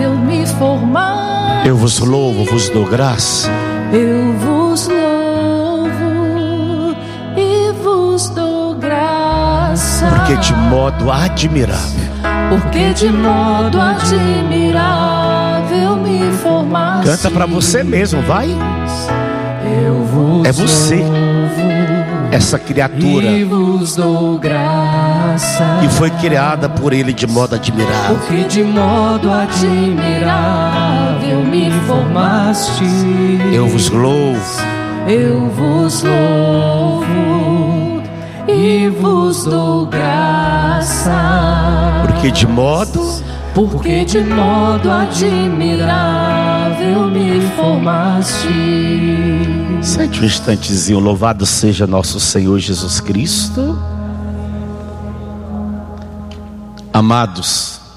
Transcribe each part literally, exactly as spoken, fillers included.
admirável me formaste. Eu vos louvo, vos dou graça. Eu vos louvo e vos dou graça. Porque de modo admirável. Porque de modo admirável me formaste. Canta para você mesmo, vai. Eu vos É você, essa criatura e vos dou graça. que foi criada por Ele de modo admirável. Porque de modo admirável me formaste. Eu vos louvo. Eu vos louvo e vos dou graça. Porque de modo Porque de modo admirável me formaste. Sente um instantezinho. Louvado seja nosso Senhor Jesus Cristo. Amados,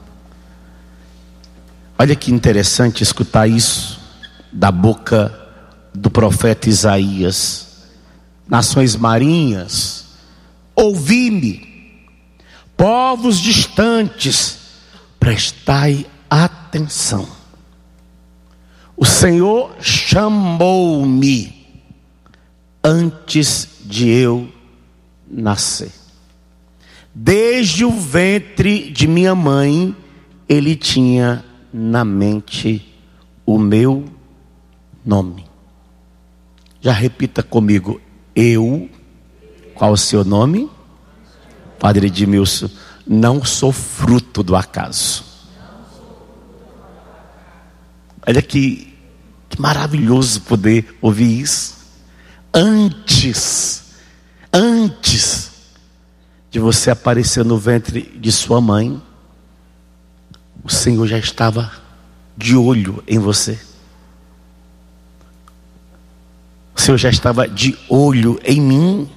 olha que interessante escutar isso da boca do profeta Isaías. Nações marinhas, ouvi-me, povos distantes, prestai atenção. O Senhor chamou-me antes de eu nascer. Desde o ventre de minha mãe, Ele tinha na mente o meu nome. Já repita comigo. Eu, qual o seu nome? Padre Edmilson, não sou fruto do acaso. Olha que, que maravilhoso poder ouvir isso. Antes, antes de você aparecer no ventre de sua mãe, o Senhor já estava de olho em você. O Senhor já estava de olho em mim.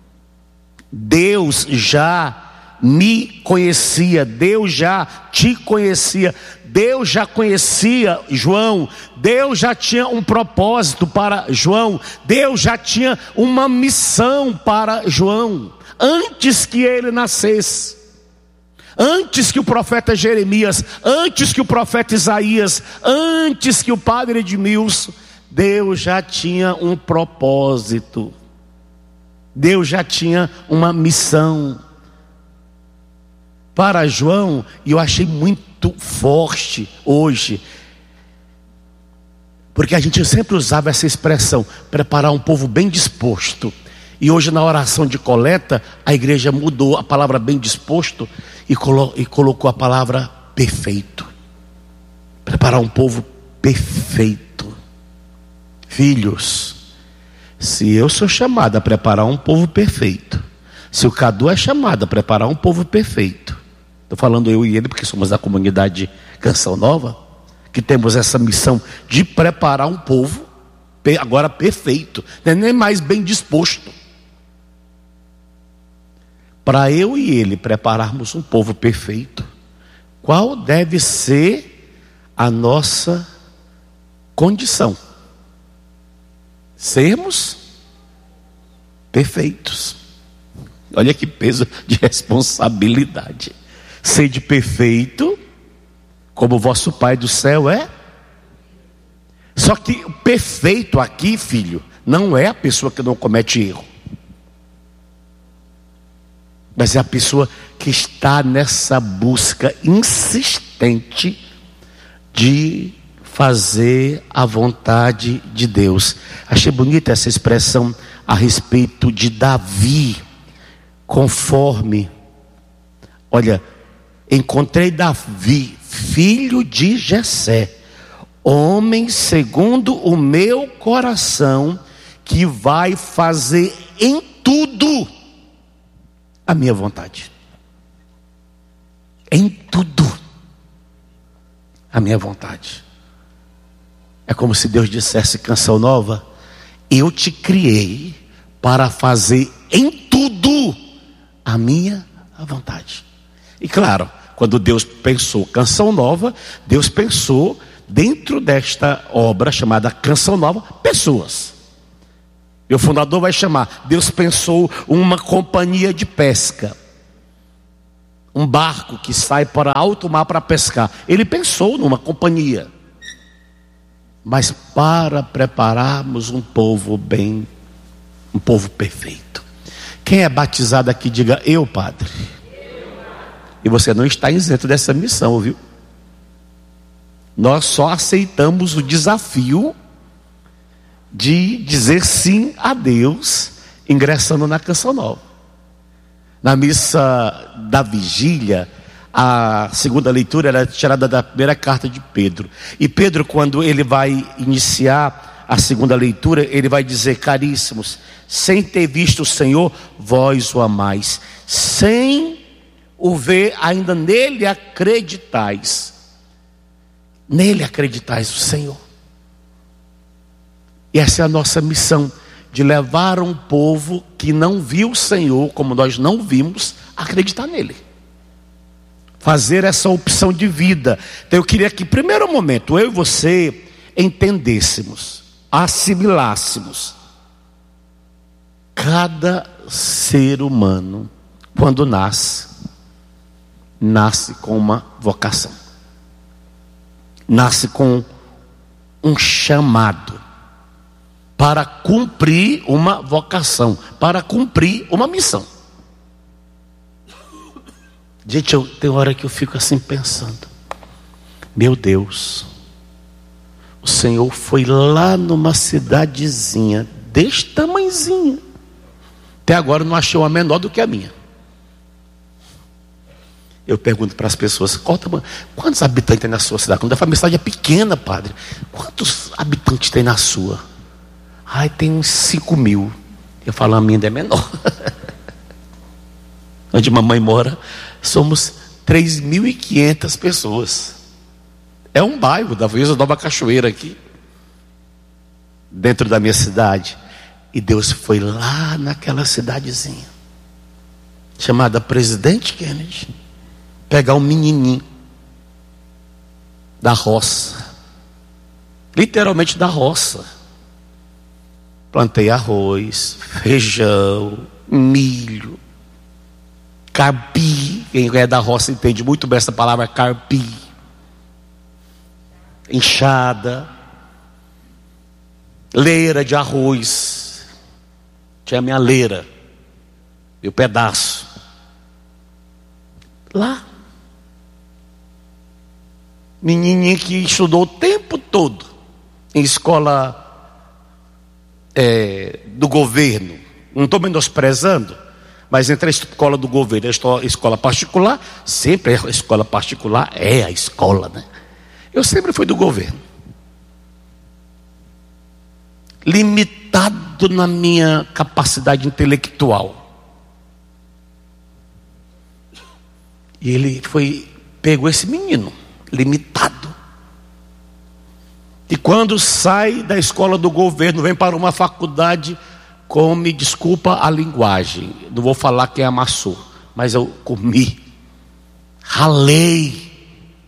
Deus já me conhecia, Deus já te conhecia, Deus já conhecia João, Deus já tinha um propósito para João, Deus já tinha uma missão para João, antes que ele nascesse, antes que o profeta Jeremias, antes que o profeta Isaías, antes que o padre Edmilson. Deus já tinha um propósito, Deus já tinha uma missão para João. E eu achei muito forte hoje, porque a gente sempre usava essa expressão, preparar um povo bem disposto. E hoje na oração de coleta, a igreja mudou a palavra bem disposto e, colo- e colocou a palavra perfeito. Preparar um povo perfeito. Filhos, se eu sou chamado a preparar um povo perfeito, se o Cadu é chamado a preparar um povo perfeito, estou falando eu e ele porque somos da comunidade Canção Nova, que temos essa missão de preparar um povo agora perfeito, não é nem mais bem disposto. Para eu e ele prepararmos um povo perfeito, qual deve ser a nossa condição? Sermos perfeitos. Olha que peso de responsabilidade. Sede perfeito, como vosso Pai do céu é. Só que o perfeito aqui, filho, não é a pessoa que não comete erro, mas é a pessoa que está nessa busca insistente de fazer a vontade de Deus. Achei bonita essa expressão a respeito de Davi. Conforme, olha, encontrei Davi, filho de Jessé, homem segundo o meu coração, que vai fazer em tudo a minha vontade. Em tudo a minha vontade. É como se Deus dissesse, Canção Nova, eu te criei para fazer em tudo a minha vontade. E claro, quando Deus pensou Canção Nova, Deus pensou dentro desta obra chamada Canção Nova, pessoas. E o fundador vai chamar, Deus pensou uma companhia de pesca. um barco que sai para alto mar para pescar. Ele pensou numa companhia, mas para prepararmos um povo bem, um povo perfeito. Quem é batizado aqui, diga: eu, Padre. E você não está isento dessa missão, viu? Nós só aceitamos o desafio de dizer sim a Deus, ingressando na Canção Nova. Na missa da vigília, a segunda leitura era tirada da primeira carta de Pedro. E Pedro, quando ele vai iniciar a segunda leitura, ele vai dizer: caríssimos, sem ter visto o Senhor, vós o amais, sem o ver, ainda nele acreditais. Nele acreditais o Senhor. E essa é a nossa missão, de levar um povo que não viu o Senhor, como nós não vimos, a acreditar nele. Fazer essa opção de vida. Então eu queria que, primeiro momento, eu e você entendêssemos, assimilássemos. Cada ser humano, quando nasce, nasce com uma vocação. Nasce com um chamado para cumprir uma vocação, para cumprir uma missão. Gente, eu, tem hora que eu fico assim pensando: meu Deus, o Senhor foi lá numa cidadezinha deste tamanhozinho, até agora não achou uma menor do que a minha. Eu pergunto para as pessoas: qual tamanho, quantos habitantes tem na sua cidade? Quando a minha cidade é pequena, Padre, quantos habitantes tem na sua? Ai, tem uns cinco mil. Eu falo: a minha ainda é menor. Onde mamãe mora, somos três mil e quinhentas pessoas. É um bairro da Vila Nova Cachoeira aqui, dentro da minha cidade. E Deus foi lá naquela cidadezinha, chamada Presidente Kennedy, pegar um menininho da roça, literalmente da roça. Plantei arroz, feijão, milho, carpi. Quem é da roça entende muito bem essa palavra, carpi. Enxada, leira de arroz. Tinha a minha leira, meu pedaço. Lá. Menininha que estudou o tempo todo em escola É, do governo. Não estou menosprezando, mas entre a escola do governo e a escola particular, sempre a escola particular é a escola, né? Eu sempre fui do governo, limitado na minha capacidade intelectual. E ele foi, pegou esse menino limitado. E quando sai da escola do governo, vem para uma faculdade com, me desculpa a linguagem, não vou falar quem amassou, mas eu comi, ralei,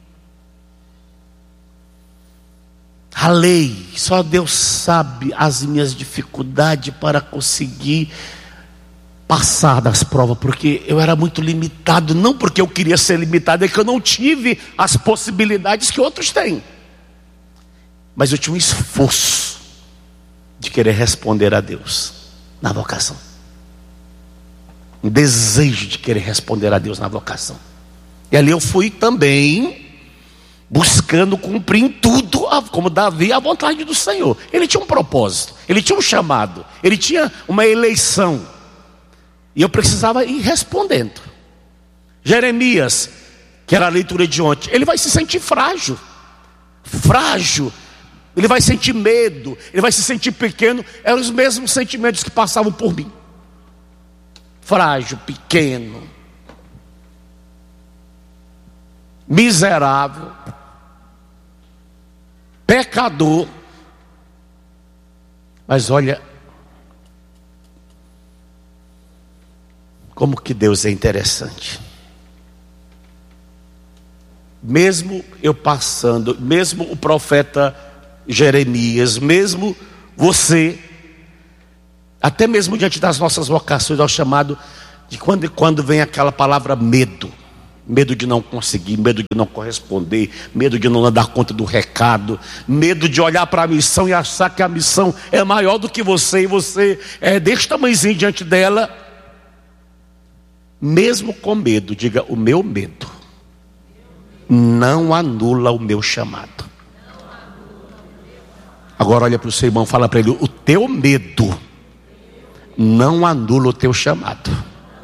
ralei, só Deus sabe as minhas dificuldades para conseguir passar das provas, porque eu era muito limitado, não porque eu queria ser limitado, é que eu não tive as possibilidades que outros têm. Mas eu tinha um esforço de querer responder a Deus na vocação. Um desejo de querer responder a Deus na vocação. E ali eu fui também buscando cumprir em tudo, como Davi, a vontade do Senhor. Ele tinha um propósito, ele tinha um chamado, ele tinha uma eleição. E eu precisava ir respondendo. Jeremias, que era a leitura de ontem, ele vai se sentir frágil. Frágil. Ele vai sentir medo, ele vai se sentir pequeno. Eram os mesmos sentimentos que passavam por mim. Frágil, pequeno, miserável, pecador. Mas olha como que Deus é interessante. Mesmo eu passando, mesmo o profeta Jeremias, mesmo você, até mesmo diante das nossas vocações, ao chamado de quando, quando vem aquela palavra medo, Medo de não conseguir, medo de não corresponder, medo de não dar conta do recado, medo de olhar para a missão e achar que a missão é maior do que você, e você é desse tamanhozinho diante dela. Mesmo com medo, diga: o meu medo não anula o meu chamado. Agora olha para o seu irmão, fala para ele: o teu medo não anula o teu chamado.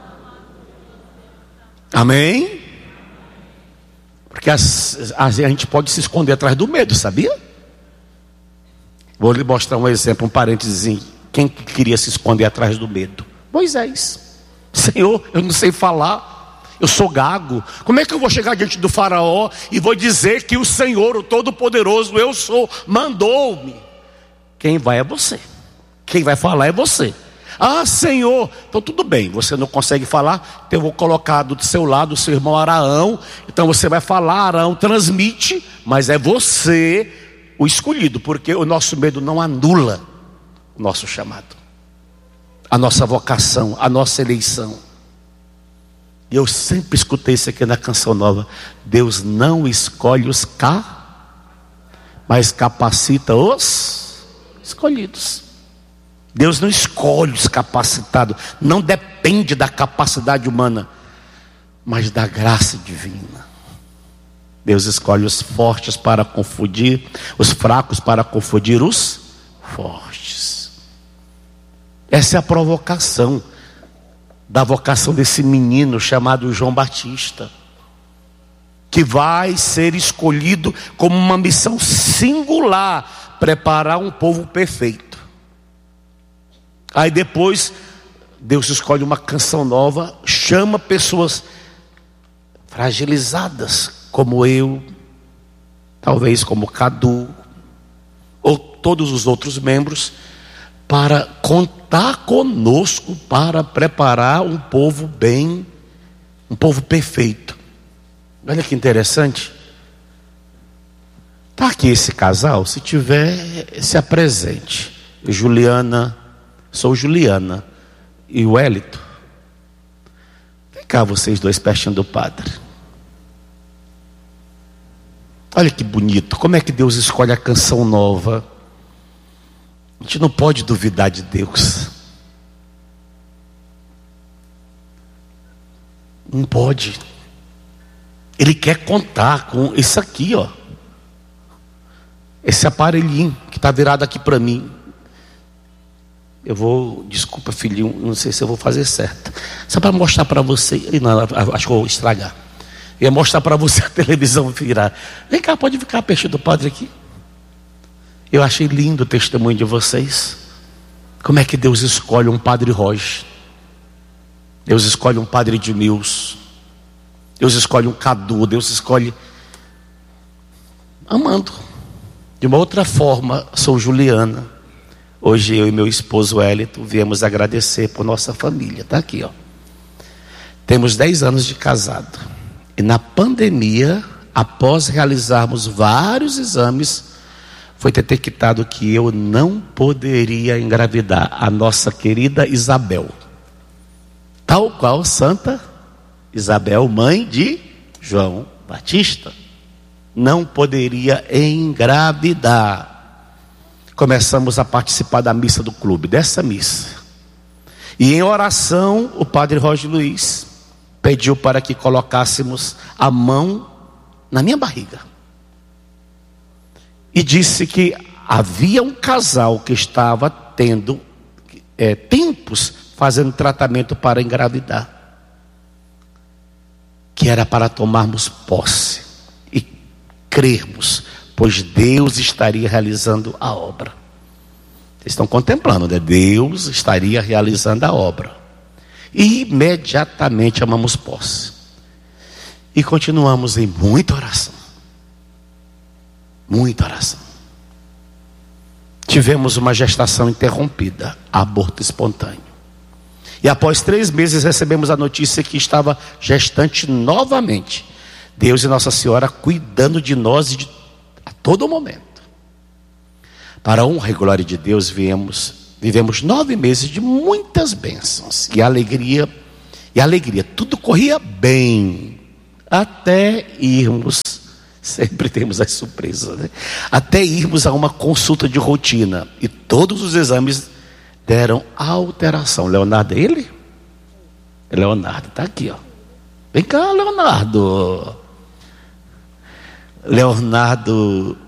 Amém? Porque as, a gente pode se esconder atrás do medo, sabia? Vou lhe mostrar um exemplo, um parênteses. Quem queria se esconder atrás do medo? Moisés. Senhor, eu não sei falar, eu sou gago. Como é que eu vou chegar diante do faraó e vou dizer que o Senhor, o Todo-Poderoso, eu sou, mandou-me? Quem vai é você. Quem vai falar é você. Ah, Senhor, então tudo bem, você não consegue falar, então eu vou colocar do seu lado o seu irmão Araão. Então você vai falar, Araão transmite, mas é você o escolhido, porque o nosso medo não anula o nosso chamado, a nossa vocação, a nossa eleição. E eu sempre escutei isso aqui na Canção Nova: Deus não escolhe os cá, mas capacita os escolhidos. Deus não escolhe os capacitados, não depende da capacidade humana, mas da graça divina. Deus escolhe os fortes para confundir, os fracos para confundir os fortes. Essa é a provocação da vocação desse menino chamado João Batista, que vai ser escolhido como uma missão singular, preparar um povo perfeito. Aí depois Deus escolhe uma canção nova, chama pessoas fragilizadas como eu, talvez como Cadu, ou todos os outros membros, para contar conosco para preparar um povo bem, um povo perfeito. Olha que interessante. Está aqui esse casal, se tiver, se apresente. Juliana, sou Juliana e o Wellington. Vem cá vocês dois pertinho do padre. Olha que bonito, como é que Deus escolhe a canção nova. A gente não pode duvidar de Deus. Não pode. Ele quer contar com isso aqui, ó. Esse aparelhinho que está virado aqui para mim. Eu vou, desculpa filhinho, não sei se eu vou fazer certo. Só para mostrar para você. Não, acho que eu vou estragar. Eu ia mostrar para você a televisão virar. Vem cá, pode ficar perto do padre aqui. Eu achei lindo o testemunho de vocês. Como é que Deus escolhe um padre Roger? Deus escolhe um padre Edmilson. Deus escolhe um Cadu. Deus escolhe amando. De uma outra forma, sou Juliana. Hoje eu e meu esposo Wellington viemos agradecer por nossa família. Está aqui, ó. Temos dez anos de casado. E na pandemia, após realizarmos vários exames, foi detectado que eu não poderia engravidar a nossa querida Isabel, tal qual Santa Isabel, mãe de João Batista, não poderia engravidar. Começamos a participar da missa do clube, dessa missa, e em oração o padre Roger Luiz pediu para que colocássemos a mão na minha barriga e disse que havia um casal que estava tendo é, tempos fazendo tratamento para engravidar, que era para tomarmos posse e crermos, pois Deus estaria realizando a obra. Vocês estão contemplando, né? Deus estaria realizando a obra. E imediatamente amamos posse. E continuamos em muita oração. Muita oração. Tivemos uma gestação interrompida, aborto espontâneo. E após três meses recebemos a notícia que estava gestante novamente. Deus e Nossa Senhora cuidando de nós de, a todo momento. Para a honra e glória de Deus, viemos, vivemos nove meses de muitas bênçãos e alegria. E alegria, tudo corria bem. Até irmos, sempre temos as surpresas, né? Até irmos a uma consulta de rotina e todos os exames deram alteração. Leonardo é ele? Leonardo, está aqui, ó. Vem cá, Leonardo. Leonardo